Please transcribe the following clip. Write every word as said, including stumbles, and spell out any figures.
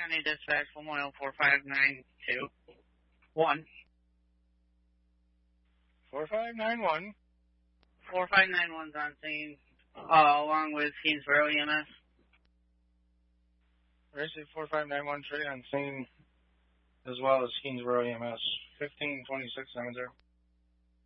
County Dispatch, Memorial four five nine two one. four five nine one. four five nine one's on scene, uh, along with Keensboro E M S. Racing four five nine one, straight on scene, as well as Keensboro E M S. fifteen twenty-six Cemetery.